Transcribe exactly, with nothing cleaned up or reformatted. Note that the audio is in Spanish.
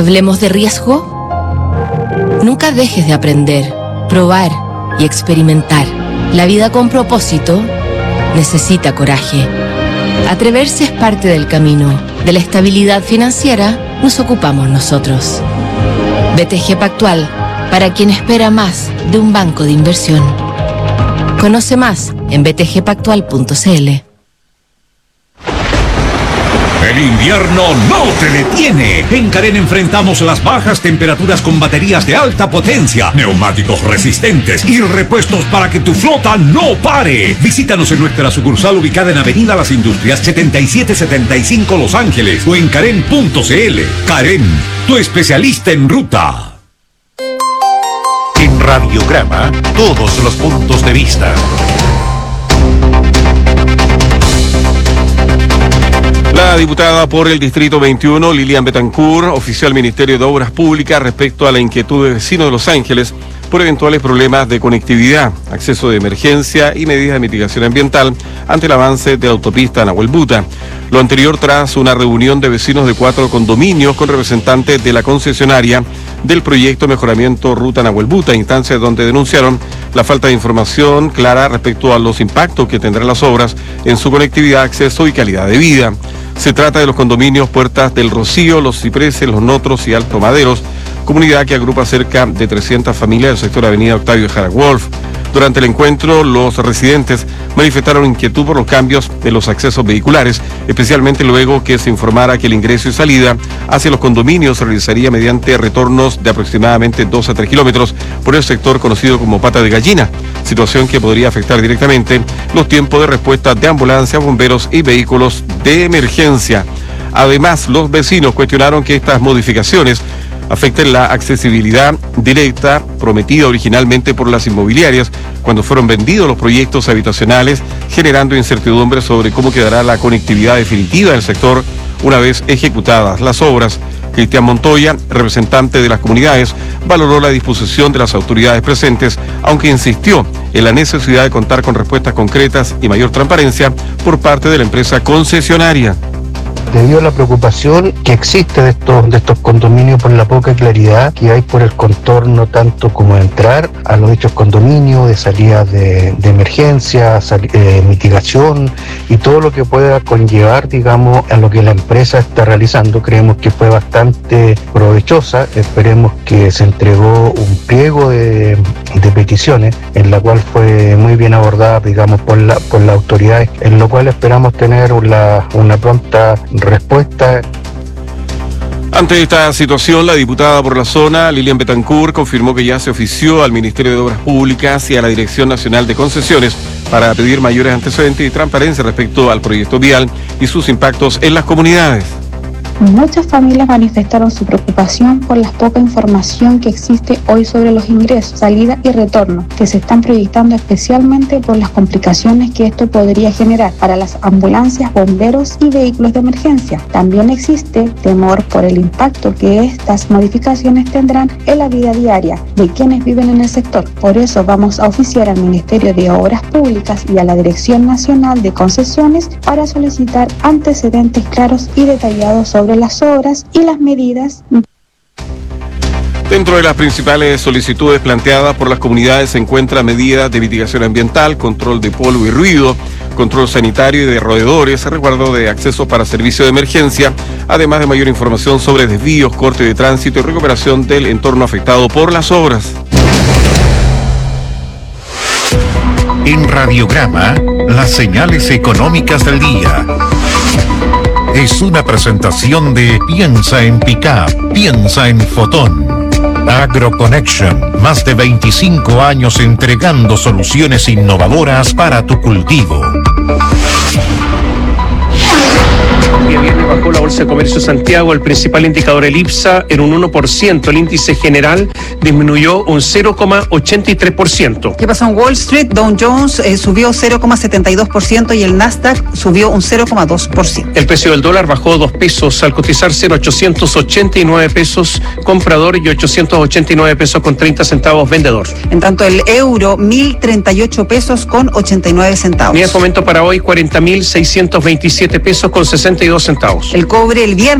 Hablemos de riesgo. Nunca dejes de aprender, probar y experimentar. La vida con propósito necesita coraje. Atreverse es parte del camino. De la estabilidad financiera nos ocupamos nosotros. B T G Pactual, para quien espera más de un banco de inversión. Conoce más en b t g pactual punto c l. El invierno no te detiene. En Carén enfrentamos las bajas temperaturas con baterías de alta potencia, neumáticos resistentes y repuestos para que tu flota no pare. Visítanos en nuestra sucursal ubicada en Avenida Las Industrias setenta y siete setenta y cinco Los Ángeles o en carén punto c l. Carén, tu especialista en ruta. En Radiograma, todos los puntos de vista. La diputada por el Distrito veintiuno, Lilian Bettencourt, ofició al Ministerio de Obras Públicas respecto a la inquietud de vecinos de Los Ángeles por eventuales problemas de conectividad, acceso de emergencia y medidas de mitigación ambiental ante el avance de la autopista Nahuel Buta. Lo anterior tras una reunión de vecinos de cuatro condominios con representantes de la concesionaria del proyecto Mejoramiento Ruta Nahuel Buta, instancia donde denunciaron la falta de información clara respecto a los impactos que tendrán las obras en su conectividad, acceso y calidad de vida. Se trata de los condominios Puertas del Rocío, Los Cipreses, Los Notros y Alto Maderos, comunidad que agrupa cerca de trescientas familias del sector Avenida Octavio Jara Wolf. Durante el encuentro, los residentes manifestaron inquietud por los cambios de los accesos vehiculares, especialmente luego que se informara que el ingreso y salida hacia los condominios se realizaría mediante retornos de aproximadamente dos a tres kilómetros por el sector conocido como Pata de Gallina, situación que podría afectar directamente los tiempos de respuesta de ambulancias, bomberos y vehículos de emergencia. Además, los vecinos cuestionaron que estas modificaciones afecten la accesibilidad directa prometida originalmente por las inmobiliarias cuando fueron vendidos los proyectos habitacionales, generando incertidumbre sobre cómo quedará la conectividad definitiva del sector una vez ejecutadas las obras. Cristian Montoya, representante de las comunidades, valoró la disposición de las autoridades presentes, aunque insistió en la necesidad de contar con respuestas concretas y mayor transparencia por parte de la empresa concesionaria. Debido a la preocupación que existe de estos, de estos condominios por la poca claridad que hay por el contorno, tanto como de entrar a los dichos condominios, de salidas de, de emergencia, sali, eh, mitigación y todo lo que pueda conllevar, digamos, a lo que la empresa está realizando, creemos que fue bastante provechosa. Esperemos que se entregó un pliego de, de peticiones, en la cual fue muy bien abordada, digamos, por la, por las autoridades, en lo cual esperamos tener una, una pronta respuesta. Ante esta situación, la diputada por la zona, Lilian Bettencourt, confirmó que ya se ofició al Ministerio de Obras Públicas y a la Dirección Nacional de Concesiones para pedir mayores antecedentes y transparencia respecto al proyecto vial y sus impactos en las comunidades. Muchas familias manifestaron su preocupación por la poca información que existe hoy sobre los ingresos, salida y retorno, que se están proyectando especialmente por las complicaciones que esto podría generar para las ambulancias, bomberos y vehículos de emergencia. También existe temor por el impacto que estas modificaciones tendrán en la vida diaria de quienes viven en el sector. Por eso vamos a oficiar al Ministerio de Obras Públicas y a la Dirección Nacional de Concesiones para solicitar antecedentes claros y detallados sobre las obras y las medidas. Dentro de las principales solicitudes planteadas por las comunidades se encuentran medidas de mitigación ambiental, control de polvo y ruido, control sanitario y de roedores, resguardo de acceso para servicio de emergencia, además de mayor información sobre desvíos, corte de tránsito y recuperación del entorno afectado por las obras. En Radiograma, las señales económicas del día. Es una presentación de Piensa en Pickup, piensa en Fotón. AgroConnection, más de veinticinco años entregando soluciones innovadoras para tu cultivo. El día viernes bajó la Bolsa de Comercio de Santiago, el principal indicador, el IPSA, en un uno por ciento. El índice general disminuyó un cero coma ochenta y tres por ciento. ¿Qué pasó en Wall Street? Dow Jones eh, subió cero coma setenta y dos por ciento y el Nasdaq subió un cero coma dos por ciento. El precio del dólar bajó dos pesos al cotizarse en ochocientos ochenta y nueve pesos comprador y ochocientos ochenta y nueve pesos con treinta centavos vendedor. En tanto, el euro, mil treinta y ocho pesos con ochenta y nueve centavos. Ni el fomento para hoy, cuarenta mil seiscientos veintisiete pesos con sesenta y dos centavos. El cobre el viernes